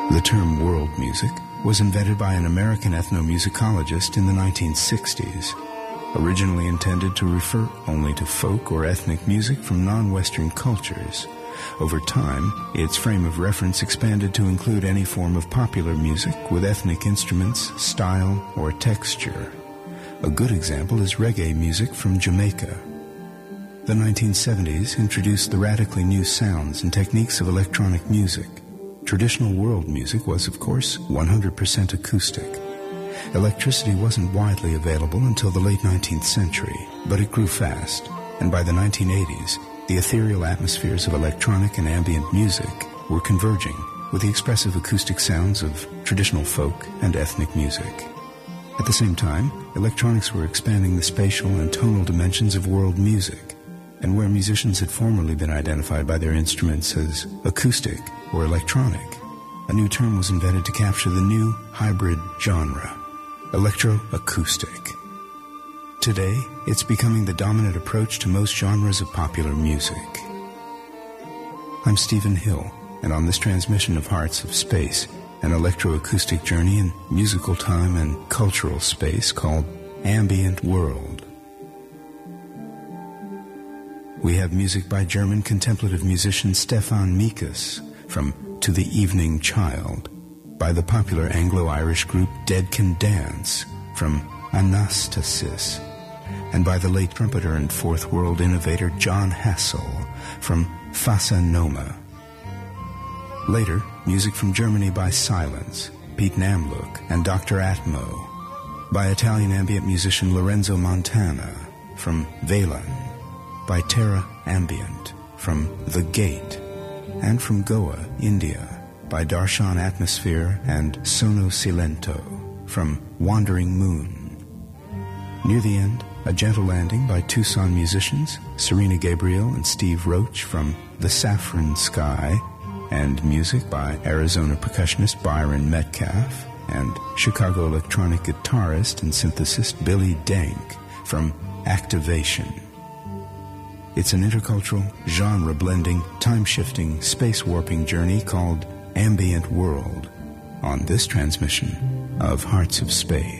The term world music was invented by an American ethnomusicologist in the 1960s, originally intended to refer only to folk or ethnic music from non-Western cultures. Over time, its frame of reference expanded to include any form of popular music with ethnic instruments, style, or texture. A good example is reggae music from Jamaica. The 1970s introduced the radically new sounds and techniques of electronic music. Traditional world music was, of course, 100% acoustic. Electricity wasn't widely available until the late 19th century, but it grew fast, and by the 1980s, the ethereal atmospheres of electronic and ambient music were converging with the expressive acoustic sounds of traditional folk and ethnic music. At the same time, electronics were expanding the spatial and tonal dimensions of world music, and where musicians had formerly been identified by their instruments as acoustic or electronic, a new term was invented to capture the new hybrid genre, electroacoustic. Today, it's becoming the dominant approach to most genres of popular music. I'm Stephen Hill, and on this transmission of Hearts of Space, an electroacoustic journey in musical time and cultural space called Ambient World. We have music by German contemplative musician Stefan Mikas from To the Evening Child, by the popular Anglo-Irish group Dead Can Dance from Anastasis, and by the late trumpeter and Fourth World innovator John Hassel from Fassa Noma. Later, music from Germany by Silence, Pete Namlook, and Dr. Atmo, by Italian ambient musician Lorenzo Montana from Velan, by Terra Ambient from The Gate, and from Goa, India, by Darshan Atmosphere and Sono Silento from Wandering Moon. Near the end, a gentle landing by Tucson musicians Serena Gabriel and Steve Roach from The Saffron Sky, and music by Arizona percussionist Byron Metcalf and Chicago electronic guitarist and synthesist Billy Dank from Activation. It's an intercultural, genre-blending, time-shifting, space-warping journey called Ambient World on this transmission of Hearts of Space.